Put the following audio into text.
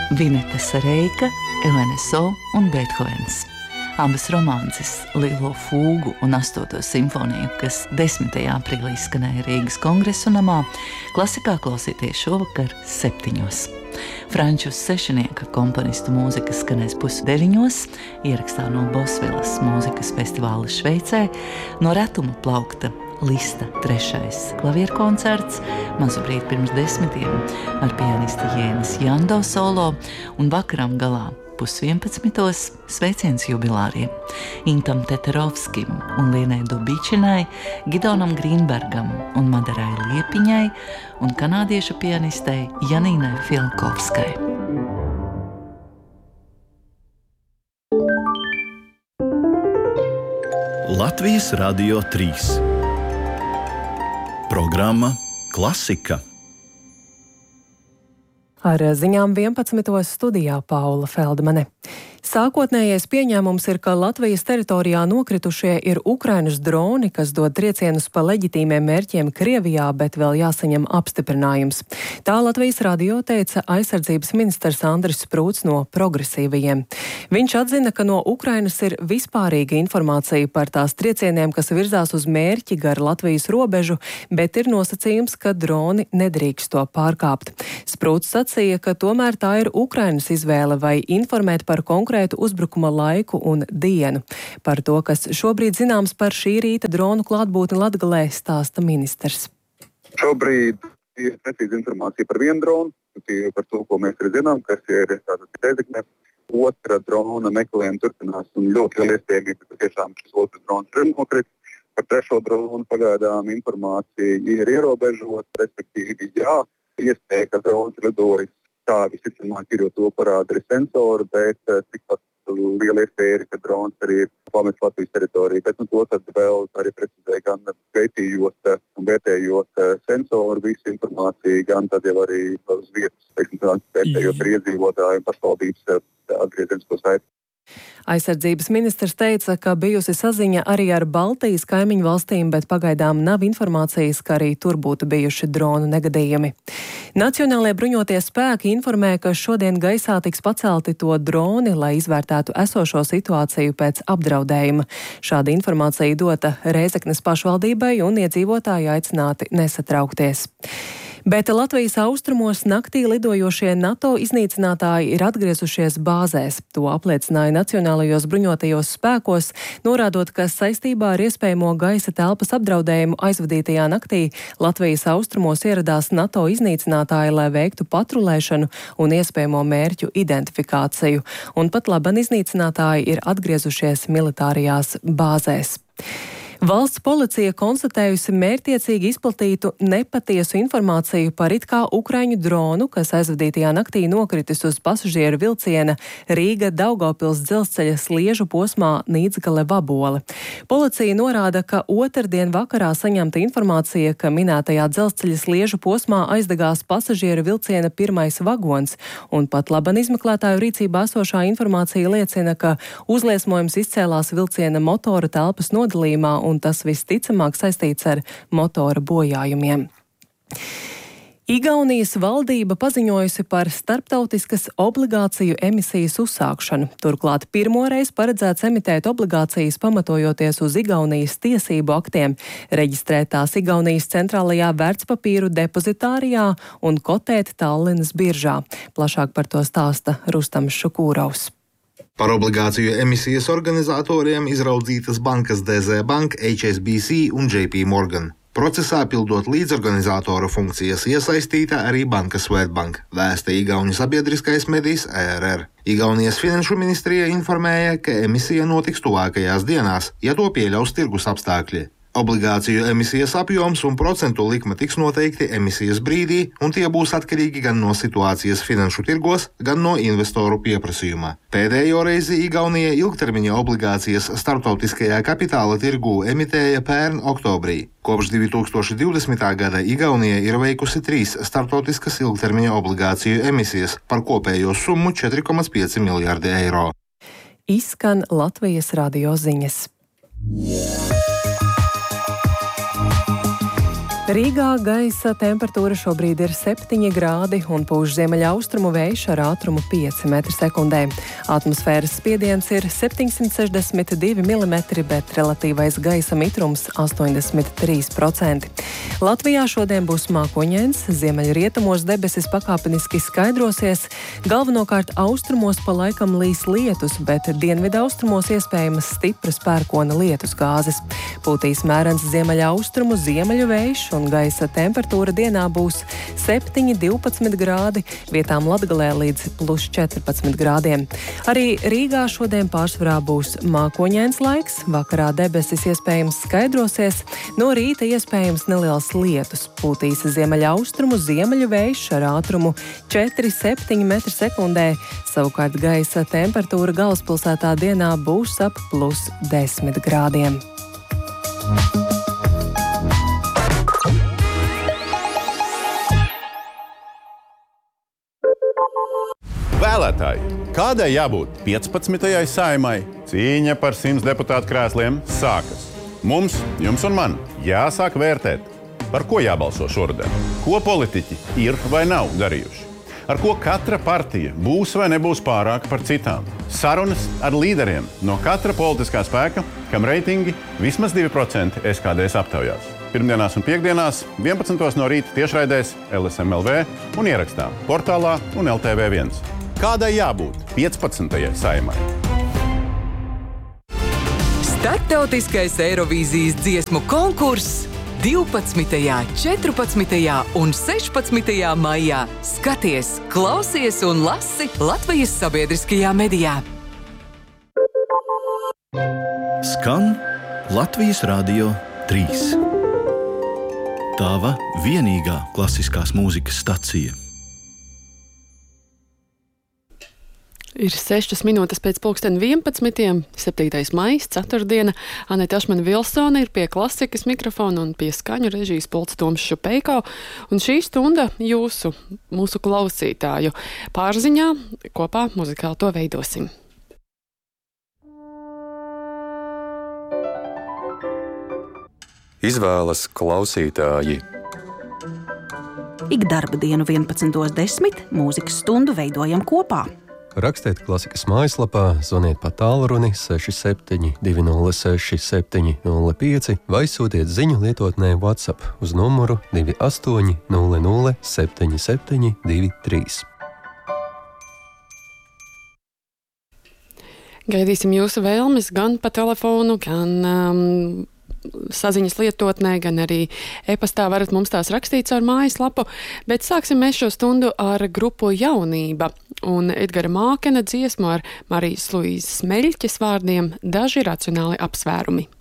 Vineta Sareika, LNSO un Beethovens. Abas romances, Lielo fūgu un 8. simfoniju, kas 10. aprīlī skanēja Rīgas Kongresu namā, klasikā klausieties šovakar 7. Franču Sešinieka komponistu mūzika skanēs 8:30, ierakstā no Bosvilas mūzikas festivāla Šveicē, no retuma plaukta Lista 3. klavierkoncerts, mazu brīdi pirms 10. ar pianisti Jēnis Jando solo un vakaram galā 10:30 sveiciens jubilāriem Intam Teterovskim un Lienai Dubičinai, Gidonam Grīnbergam un Madarai Liepiņai un kanādiešu pianistei Janīnai Filkovskai. Latvijas Radio 3. Programma Klasika. Ar ziņām 11. studijā Paula Feldmane. Sākotnējais pieņēmums ir, ka Latvijas teritorijā nokritušie ir Ukrainas droni, kas dod triecienus pa leģitīmiem mērķiem Krievijā, bet vēl jāsaņem apstiprinājums. Tā Latvijas radio teica aizsardzības ministrs Andris Sprūts no Progresīvajiem. Viņš atzina, ka no Ukrainas ir vispārīga informācija par tās triecieniem, kas virzās uz mērķi gar Latvijas robežu, bet ir nosacījums, ka droni nedrīkst to pārkāpt. Sprūts sacīja, ka tomēr tā ir Ukrainas izvēle vai informēt par konkrētu uzbrukuma laiku un dienu. Par to, kas šobrīd zināms par šī rīta dronu klātbūtni Latgalē, stāsta ministrs. Šobrīd ir precīza informācija par vienu dronu, par to, ko mēs arī zinām, kas ir Reizekne. Otra drona meklējuma turpinās un ļoti liela iespējamība, ka tiešām šis otrs drons ir nokritis. Par trešo dronu pagaidām informācija ir ierobežota, respektīvi jā, iespēja, ka drons lidojas. Tā visticamāk ir, jo to parāda arī sensori, bet tikpat liela iespēja ir, ka drons arī ir pamets Latvijas teritoriju. Bet to tad vēl arī precizēja gan pētījot un vērtējot sensoru visu informāciju, gan tad jau arī uz vietas, vērtējot arī iedzīvotāju un pašvaldības atgriezenisko saiti. Aizsardzības ministrs teica, ka bijusi saziņa arī ar Baltijas kaimiņu valstīm, bet pagaidām nav informācijas, ka arī tur būtu bijuši dronu negadījumi. Nacionālie bruņotie spēki informē, ka šodien gaisā tiks pacelti to droni, lai izvērtētu esošo situāciju pēc apdraudējuma. Šāda informācija dota Reizeknes pašvaldībai un iedzīvotāji aicināti nesatraukties. Bet Latvijas austrumos naktī lidojošie NATO iznīcinātāji ir atgriezušies bāzēs. To apliecināja Nacionālajos bruņotajos spēkos, norādot, ka saistībā ar iespējamo gaisa telpas apdraudējumu aizvadītajā naktī Latvijas austrumos ieradās NATO iznīcinātāji, lai veiktu patrulēšanu un iespējamo mērķu identifikāciju. Un pat laban iznīcinātāji ir atgriezušies militārajās bāzēs. Valsts policija konstatējusi mērķtiecīgi izplatītu nepatiesu informāciju par it kā ukraiņu dronu, kas aizvadītajā naktī nokritis uz pasažieru vilciena Rīga-Daugavpils dzelzceļa sliežu posmā Nīdzgale-Vabole. Policija norāda, ka otrdien vakarā saņemta informācija, ka minētajā dzelzceļa sliežu posmā aizdegās pasažieru vilciena pirmais vagons, un pat laban izmeklētāju rīcībā esošā informācija liecina, ka uzliesmojums izcēlās vilciena motora telpas nodalījumā, un tas visticamāk saistīts ar motora bojājumiem. Igaunijas valdība paziņojusi par starptautiskas obligāciju emisijas uzsākšanu. Turklāt pirmoreiz paredzēts emitēt obligācijas pamatojoties uz Igaunijas tiesību aktiem, reģistrētās Igaunijas centrālajā vērtspapīru depozitārijā un kotēt Tallinas biržā. Plašāk par to stāsta Rustams Šukūrovs. Par obligāciju emisijas organizatoriem izraudzītas bankas DZ Bank, HSBC un JP Morgan. Procesā pildot līdzorganizātora funkcijas iesaistīta arī banka Swedbank, vēsta Igauņu sabiedriskais medijs ERR. Igaunijas finanšu ministrija informēja, ka emisija notiks tuvākajās dienās, ja to pieļaus tirgus apstākļi. Obligāciju emisijas apjoms un procentu likme tiks noteikti emisijas brīdī, un tie būs atkarīgi gan no situācijas finanšu tirgos, gan no investoru pieprasījuma. Pēdējo reizi Igaunija ilgtermiņa obligācijas starptautiskajā kapitāla tirgū emitēja pērn oktobrī. Kopš 2020. gada Igaunija ir veikusi 3 starptautiskas ilgtermiņa obligāciju emisijas par kopējo summu 4,5 miljardi eiro. Izskan Latvijas radio ziņas. Rīgā gaisa temperatūra šobrīd ir 7 grādi un pūš ziemeļaustrumu vējš ar ātrumu 5 m/sekundē. Atmosfēras spiediens ir 762 mm, bet relatīvais gaisa mitrums 83%. Latvijā šodien būs mākoņains, ziemeļrietumos debesis pakāpeniski skaidrosies, galvenokārt austrumos pa laikam līs lietus, bet dienvidaustrumos iespējamas stipras pērkona lietus gāzes. Pūtīs mērens ziemeļaustrumu ziemeļu vējš un gaisa temperatūra dienā būs 7–12 grādi, vietām Latgalē līdz +14 grādiem. Arī Rīgā šodien pārsvarā būs mākoņains laiks, vakarā debesis iespējams skaidrosies, no rīta iespējams neliels lietus. Pūtīs ziemeļaustrumu ziemeļu vējš ar ātrumu 4–7 m/sekundē, savukārt gaisa temperatūra galvaspilsētā dienā būs ap +10 grādiem. Vēlētāji, kādai jābūt 15. Saeimai? Cīņa par 100 deputātu krēsliem sākas. Mums, jums un man jāsāk vērtēt, par ko jābalso šoruden, ko politiķi ir vai nav darījuši, ar ko katra partija būs vai nebūs pārāka par citām. Sarunas ar līderiem no katra politiskā spēka, kam reitingi vismaz 2% SKDS aptaujās. Pirmdienās un piekdienās 11. no rīta tiešraidēs LSM.LV un ierakstā portālā un LTV1. Kādai jābūt 15. Saeimai? Startautiskais Eirovīzijas dziesmu konkurss 12., 14. un 16. maijā. Skaties, klausies un lasi Latvijas sabiedriskajā medijā. Skan Latvijas Radio 3. Tava vienīgā klasiskās mūzikas stacija. Ir 6 minūtes pēc 11. 7. maijs, ceturtdiena. Aneta Ašmane-Vilsone ir pie klasikas mikrofona un pie skaņu režijas pults Toms Šupeiko. Un šī stunda mūsu klausītāju pārziņā kopā muzikāli to veidosim. Izvēles klausītāji. Ik darba dienu 11:10 mūzikas stundu veidojam kopā. Rakstiet klasikas mājaslapā, zvaniet pa tālruni 67 206 705 vai sūtiet ziņu lietotnē WhatsApp uz numuru 28 00 77 23. Gaidīsim jūsu vēlmes gan pa telefonu, gan saziņas lietotnē, gan arī e-pastā varat mums tās rakstīt caur mājaslapu, bet sāksim mēs šo stundu ar grupu Jaunība un Edgara Mākena dziesmu ar Marijas Luīzes Meļķes vārdiem Daži racionāli apsvērumi.